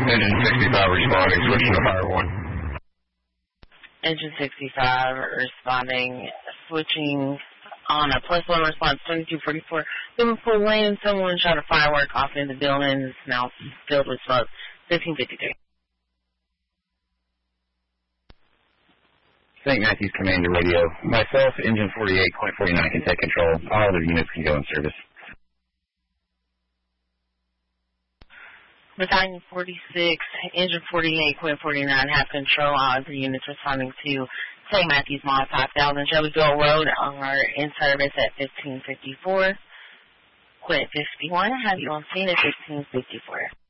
Engine 65 responding, switching to fire 1. Engine 65 responding, switching on a +1 response, 2244. Swimming pool lane, someone shot a firework off in the building. It's now filled with smoke. 1553. St. Matthews Commander Radio. Myself, Engine 48.49 can take control. All other units can go in service. Battalion 46, Engine 48.49 have control. All other units responding to St. Matthews Mall 5000 Shelbyville Road are in service at 1554. Quit 51. Have you on scene at 1554.